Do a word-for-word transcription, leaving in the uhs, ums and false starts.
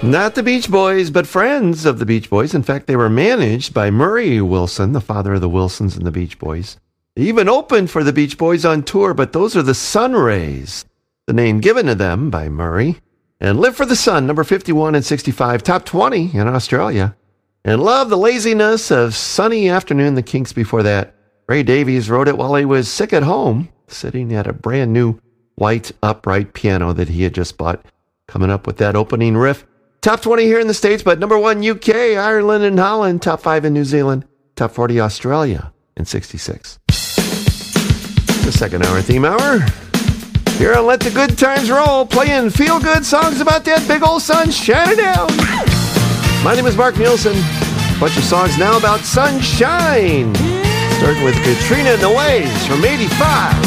Not the Beach Boys, but friends of the Beach Boys. In fact, they were managed by Murray Wilson, the father of the Wilsons and the Beach Boys. They even opened for the Beach Boys on tour, but those are the Sunrays, the name given to them by Murray. And Live for the Sun, number fifty-one and sixty-five, top twenty in Australia. And Love the Laziness of Sunny Afternoon, the Kinks before that. Ray Davies wrote it while he was sick at home, sitting at a brand new white upright piano that he had just bought, coming up with that opening riff. Top twenty here in the States, but number one U K, Ireland, and Holland. Top five in New Zealand. Top forty Australia in sixty-six. The second hour theme hour. Here on Let the Good Times Roll, playing feel-good songs about that big old sun shining down. My name is Mark Nielsen. A bunch of songs now about sunshine. Starting with Katrina and the Waves from eighty-five.